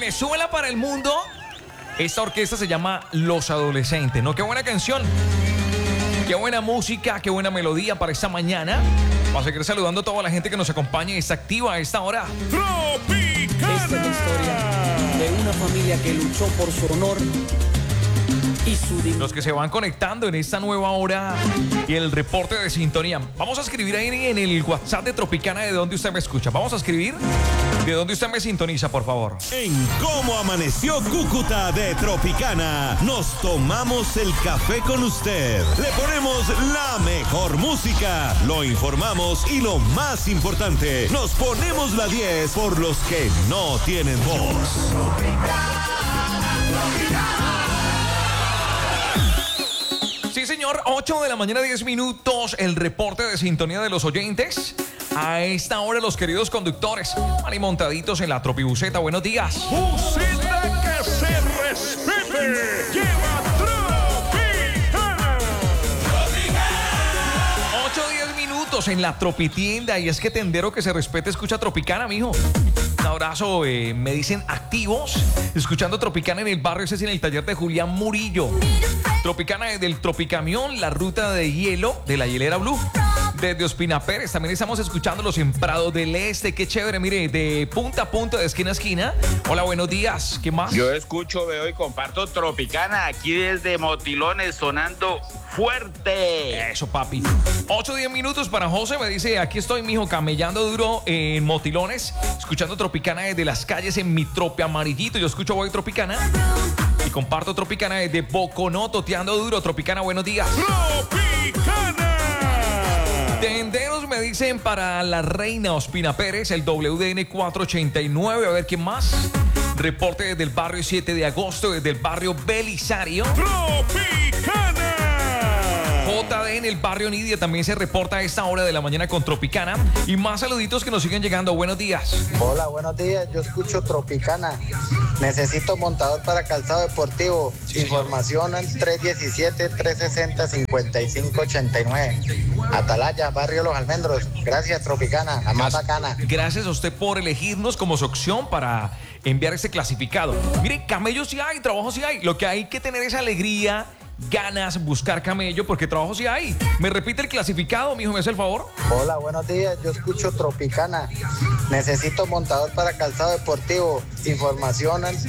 Venezuela para el mundo. Esta orquesta se llama Los Adolescentes, ¿no? Qué buena canción. Qué buena música, qué buena melodía para esta mañana. Vamos a seguir saludando a toda la gente que nos acompaña y está activa a esta hora. Tropicana. Esta es la historia de una familia que luchó por su honor y su dignidad. Los que se van conectando en esta nueva hora y el reporte de sintonía. Vamos a escribir ahí en el WhatsApp de Tropicana de dónde usted me escucha. Vamos a escribir de dónde usted me sintoniza, por favor. En Cómo Amaneció Cúcuta de Tropicana, nos tomamos el café con usted. Le ponemos la mejor música, lo informamos y lo más importante, nos ponemos la 10 por los que no tienen voz. Sí, señor, 8 de la mañana, 10 minutos, el reporte de sintonía de los oyentes. A esta hora, los queridos conductores van y montaditos en la tropibuceta. Buenos días. Buceta que se respete. Lleva Tropicana. 8-10 minutos en la tropitienda. Y es que tendero que se respete, escucha Tropicana, mijo. Un abrazo, me dicen activos, escuchando Tropicana en el barrio, ese es en el taller de Julián Murillo. Tropicana desde el Tropicamión, la ruta de hielo de la hielera Blue. Desde Ospina Pérez, también estamos escuchándolos en Prado del Este. Qué chévere, mire, de punta a punta, de esquina a esquina. Hola, buenos días, ¿qué más? Yo escucho, veo y comparto Tropicana aquí desde Motilones, sonando fuerte. Eso, papi. 8-10 minutos para José, me dice, aquí estoy, mijo, camellando duro en Motilones, escuchando Tropicana desde las calles en mi trope amarillito. Yo escucho Voy Tropicana y comparto Tropicana desde Boconó, toteando duro. Tropicana, buenos días. Tropicana. Tenderos me dicen para la Reina Ospina Pérez, el WDN 489. A ver qué más. Reporte desde el barrio 7 de agosto, desde el barrio Belisario. Tropicana. JD en el barrio Nidia también se reporta a esta hora de la mañana con Tropicana. Y más saluditos que nos siguen llegando. Buenos días. Hola, buenos días. Yo escucho Tropicana. Necesito montador para calzado deportivo. Información al 317-360-5589. Atalaya, barrio Los Almendros. Gracias, Tropicana, la más bacana. Gracias a usted por elegirnos como su opción para enviar este clasificado. Mire, camellos sí hay, trabajo sí hay. Lo que hay que tener es alegría, ganas, buscar camello, porque trabajo sí hay. ¿Me repite el clasificado, mijo? ¿Me hace el favor? Hola, buenos días. Yo escucho Tropicana. Necesito montador para calzado deportivo. Información al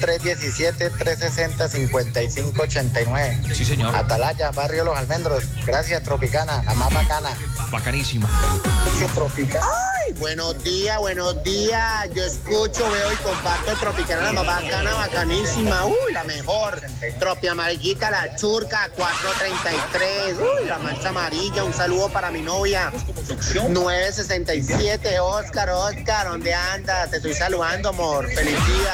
317-360-5589. Sí, señor. Atalaya, barrio Los Almendros. Gracias, Tropicana, la más bacana. Bacanísima. Tropicana. Ay, buenos días, buenos días. Yo escucho, veo y comparto Tropicana, la más bacana, bacanísima. Uy, la mejor. Tropi amarillita, la churca, 433. Uy, la mancha amarilla. Un saludo para mi novia. 967, Oscar, ¿dónde andas? Te estoy saludando, amor. Feliz día.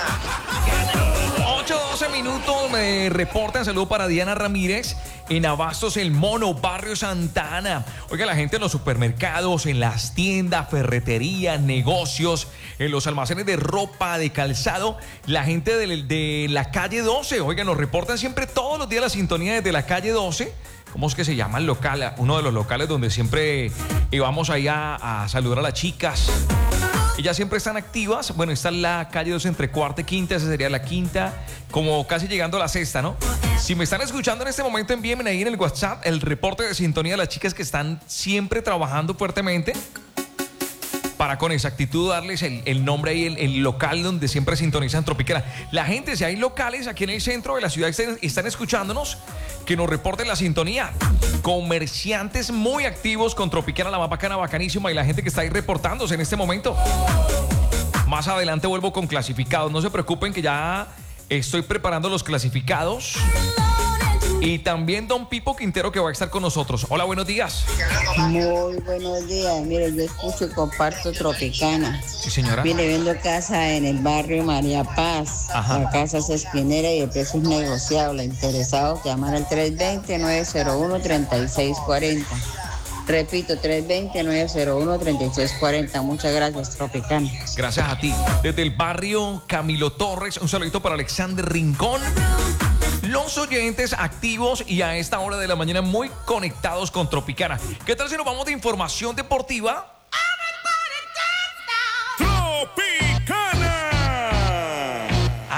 8-12 minutos, me reportan. Saludo para Diana Ramírez en Abastos El Mono, barrio Santa Ana. Oiga, la gente en los supermercados, en las tiendas, ferreterías, negocios, en los almacenes de ropa, de calzado, la gente de la calle 12. Oiga, nos reportan siempre todos los días la sintonía desde la calle 12. ¿Cómo es que se llama el local? Uno de los locales donde siempre íbamos allá a saludar a las chicas. Ellas siempre están activas. Bueno, está en la calle 2 entre cuarta y quinta. Esa sería la quinta, como casi llegando a la sexta, ¿no? Si me están escuchando en este momento, envíenme ahí en el WhatsApp el reporte de sintonía de las chicas que están siempre trabajando fuertemente para con exactitud darles el nombre ahí, el local donde siempre sintonizan Tropicana. La gente, si hay locales aquí en el centro de la ciudad están escuchándonos, que nos reporten la sintonía. Comerciantes muy activos con Tropicana, la más bacana, bacanísima, y la gente que está ahí reportándose en este momento. Más adelante vuelvo con clasificados. No se preocupen que ya estoy preparando los clasificados. Y también don Pipo Quintero, que va a estar con nosotros. Hola, buenos días. Muy buenos días. Mire, yo escucho y comparto Tropicana. Sí, señora. Vine viendo casa en el barrio María Paz. Ajá. La casa es esquinera y el precio es negociable. Interesados, llamar al 320-901-3640. Repito, 320-901-3640. Muchas gracias, Tropicana. Gracias a ti. Desde el barrio Camilo Torres, un saludito para Alexander Rincón. Los oyentes activos y a esta hora de la mañana muy conectados con Tropicana. ¿Qué tal si nos vamos de información deportiva? Tropicana.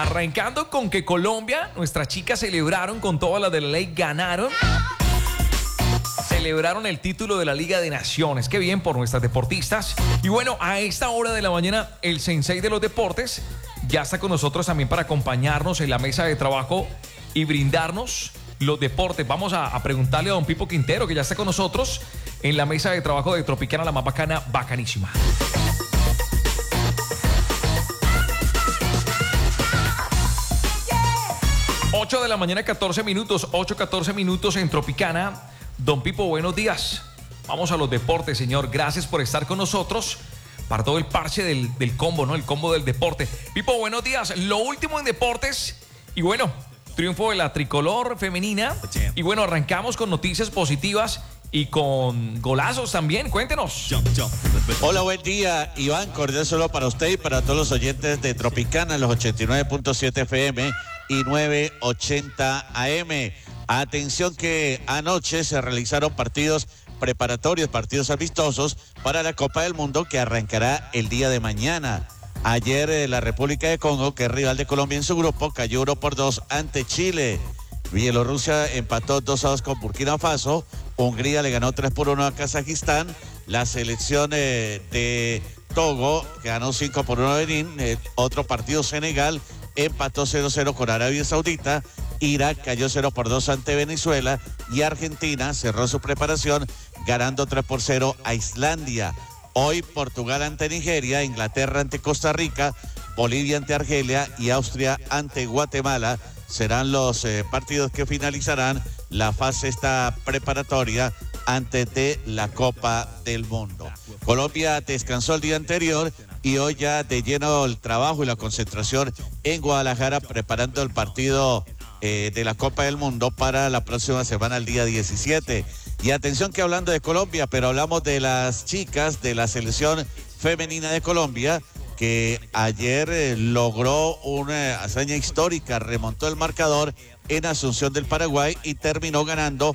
Arrancando con que Colombia, nuestras chicas celebraron con toda la de la ley, ganaron. Celebraron el título de la Liga de Naciones. Qué bien por nuestras deportistas. Y bueno, a esta hora de la mañana, el sensei de los deportes ya está con nosotros también para acompañarnos en la mesa de trabajo y brindarnos los deportes. Vamos a preguntarle a don Pipo Quintero, que ya está con nosotros en la mesa de trabajo de Tropicana, la más bacana, bacanísima. 8 de la mañana, 14 minutos, 8:14 minutos en Tropicana. Don Pipo, buenos días. Vamos a los deportes, señor. Gracias por estar con nosotros para todo el parche del combo, ¿no? El combo del deporte. Pipo, buenos días. Lo último en deportes. Y bueno, triunfo de la tricolor femenina. Y bueno, arrancamos con noticias positivas y con golazos también. Cuéntenos. Hola, buen día, Iván. Cordial solo para usted y para todos los oyentes de Tropicana, los 89.7 FM y 980 AM. Atención que anoche se realizaron partidos preparatorios, partidos amistosos para la Copa del Mundo que arrancará el día de mañana. Ayer la República de Congo, que es rival de Colombia en su grupo, cayó 1-2 ante Chile. Bielorrusia empató 2-2 con Burkina Faso. Hungría le ganó 3-1 a Kazajistán. La selección de Togo ganó 5-1 a Benín. Otro partido, Senegal empató 0-0 con Arabia Saudita. Irak cayó 0-2 ante Venezuela. Y Argentina cerró su preparación ganando 3-0 a Islandia. Hoy Portugal ante Nigeria, Inglaterra ante Costa Rica, Bolivia ante Argelia y Austria ante Guatemala. Serán los partidos que finalizarán la fase esta preparatoria antes de la Copa del Mundo. Colombia descansó el día anterior y hoy ya de lleno el trabajo y la concentración en Guadalajara preparando el partido de la Copa del Mundo para la próxima semana, el día 17. Y atención que hablando de Colombia, pero hablamos de las chicas de la selección femenina de Colombia, que ayer logró una hazaña histórica, remontó el marcador en Asunción del Paraguay y terminó ganando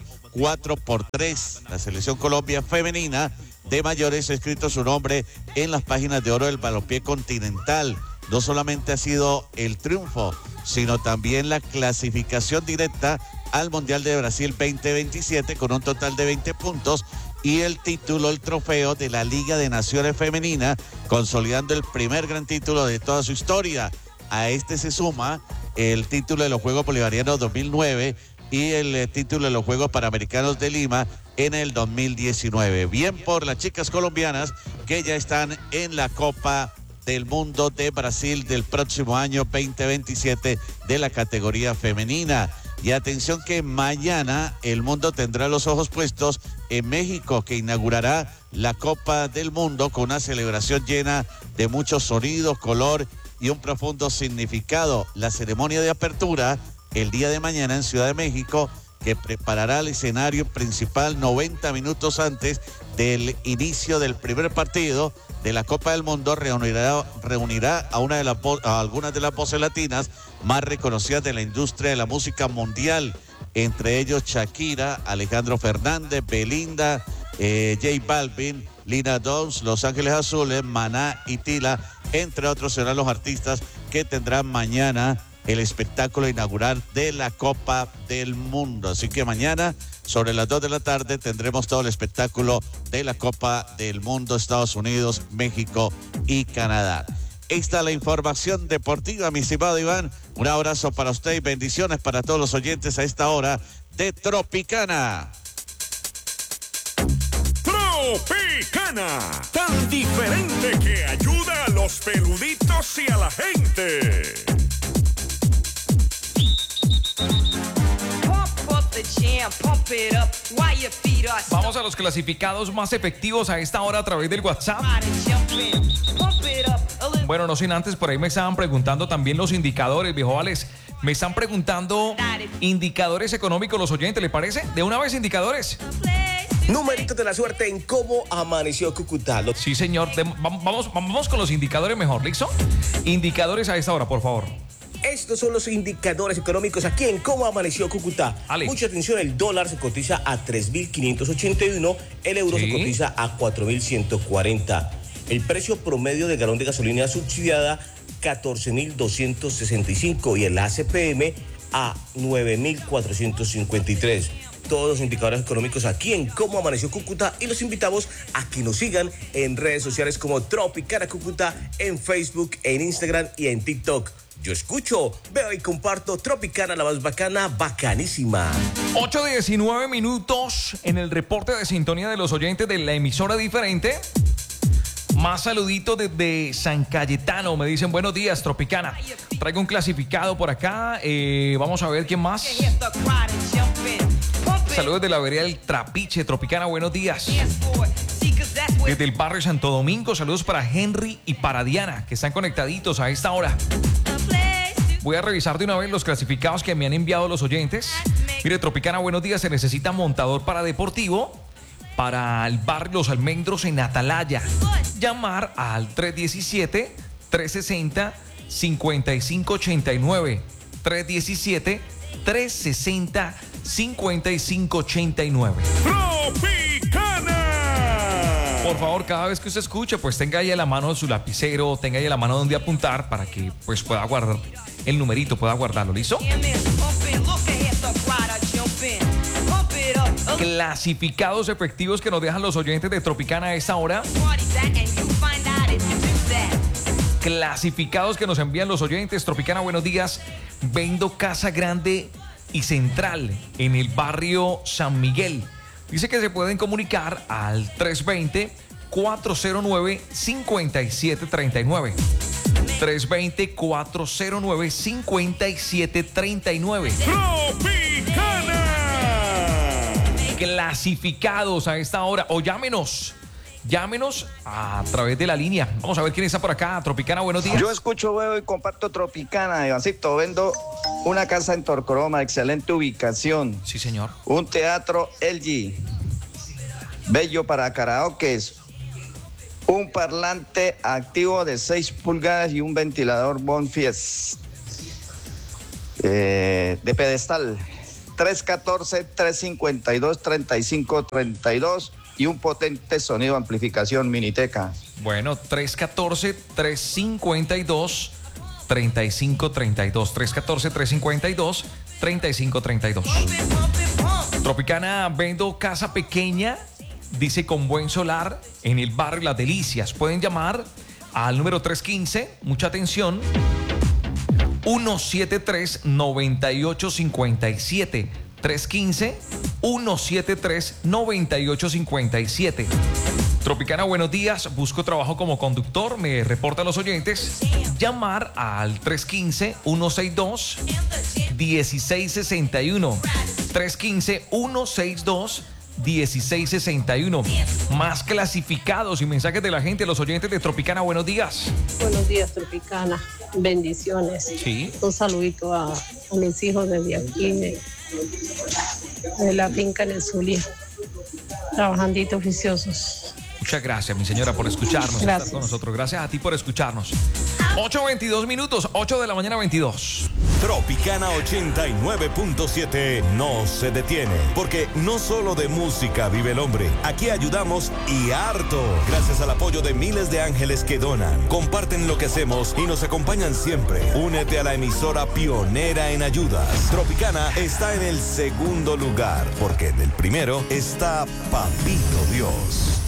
4-3. La selección Colombia femenina de mayores ha escrito su nombre en las páginas de oro del balompié continental. No solamente ha sido el triunfo, sino también la clasificación directa al Mundial de Brasil 2027 con un total de 20 puntos y el título, el trofeo de la Liga de Naciones Femenina, consolidando el primer gran título de toda su historia. A este se suma el título de los Juegos Bolivarianos 2009 y el título de los Juegos Panamericanos de Lima en el 2019. Bien por las chicas colombianas que ya están en la Copa del Mundo de Brasil del próximo año 2027 de la categoría femenina. Y atención que mañana el mundo tendrá los ojos puestos en México, que inaugurará la Copa del Mundo con una celebración llena de mucho sonido, color y un profundo significado. La ceremonia de apertura el día de mañana en Ciudad de México, que preparará el escenario principal 90 minutos antes del inicio del primer partido de la Copa del Mundo, reunirá a algunas de las voces latinas más reconocidas de la industria de la música mundial, entre ellos Shakira, Alejandro Fernández, Belinda, J Balvin, Lina Downs, Los Ángeles Azules, Maná y Tila, entre otros serán los artistas que tendrán mañana el espectáculo inaugural de la Copa del Mundo. Así que mañana, sobre las 2 de la tarde, tendremos todo el espectáculo de la Copa del Mundo, Estados Unidos, México y Canadá. Esta es la información deportiva, mi estimado Iván. Un abrazo para usted y bendiciones para todos los oyentes a esta hora de Tropicana. Tropicana, tan diferente que ayuda a los peluditos y a la gente. Vamos a los clasificados más efectivos a esta hora a través del WhatsApp. Bueno, no sin antes, por ahí me estaban preguntando también los indicadores, viejo Alex. Me están preguntando indicadores económicos los oyentes, ¿le parece? De una vez indicadores. Numeritos de la suerte en cómo amaneció Cúcuta. Sí, señor. Vamos con los indicadores mejor, ¿listo? Indicadores a esta hora, por favor. Estos son los indicadores económicos aquí en cómo amaneció Cúcuta. Ale. Mucha atención, el dólar se cotiza a 3.581, el euro se cotiza a 4.140. El precio promedio del galón de gasolina subsidiada 14.265 y el ACPM a 9.453. Todos los indicadores económicos aquí en Cómo Amaneció Cúcuta, y los invitamos a que nos sigan en redes sociales como Tropicana Cúcuta, en Facebook, en Instagram y en TikTok. Yo escucho, veo y comparto Tropicana, la más bacana, bacanísima. 8:19 minutos en el reporte de sintonía de los oyentes de la emisora diferente. Más saluditos desde San Cayetano. Me dicen buenos días, Tropicana. Traigo un clasificado por acá. Vamos a ver quién más. Saludos de la vereda del Trapiche, Tropicana, buenos días. Desde el barrio Santo Domingo, saludos para Henry y para Diana, que están conectaditos a esta hora. Voy a revisar de una vez los clasificados que me han enviado los oyentes. Mire, Tropicana, buenos días. Se necesita montador para deportivo para el barrio Los Almendros en Atalaya. Llamar al 317-360-5589. 317-360-5589. ¡Tropicana! Por favor, cada vez que usted escuche, pues tenga ahí a la mano su lapicero, tenga ahí a la mano donde apuntar para que pues pueda guardar el numerito, pueda guardarlo. ¿Listo? Clasificados efectivos que nos dejan los oyentes de Tropicana a esta hora. Clasificados que nos envían los oyentes. Tropicana, buenos días. Vendo casa grande y central en el barrio San Miguel. Dice que se pueden comunicar al 320-409-5739. 320-409-5739. ¡Tropicana! Clasificados a esta hora. O llámenos a través de la línea. Vamos a ver quién está por acá. Tropicana, buenos días. Yo escucho, veo y comparto Tropicana, Ivancito. Vendo una casa en Torcoroma, excelente ubicación. Sí, señor. Un teatro LG, bello para karaokes. Un parlante activo de 6 pulgadas y un ventilador Bonfies de pedestal. 314-352-3532 y un potente sonido amplificación Miniteca. Bueno, 314-352-3532. 314-352-3532. Tropicana, vendo casa pequeña, dice con buen solar, en el barrio Las Delicias. Pueden llamar al número 315, mucha atención, 173-9857. 315-173-9857. Tropicana, buenos días. Busco trabajo como conductor. Me reportan los oyentes. Llamar al 315-162-1661. 315-162-1661. Más clasificados y mensajes de la gente, los oyentes de Tropicana, buenos días. Buenos días, Tropicana. Bendiciones. Sí. Un saludito a mis hijos desde aquí, de la finca en el Zulia, trabajandito oficiosos. Muchas gracias, mi señora, por escucharnos, gracias. Estar con nosotros. Gracias a ti por escucharnos. 8:22 minutos, 8 de la mañana 22. Tropicana 89.7 no se detiene, porque no solo de música vive el hombre. Aquí ayudamos y harto, gracias al apoyo de miles de ángeles que donan, comparten lo que hacemos y nos acompañan siempre. Únete a la emisora pionera en ayudas. Tropicana está en el segundo lugar, porque en el primero está Papito Dios.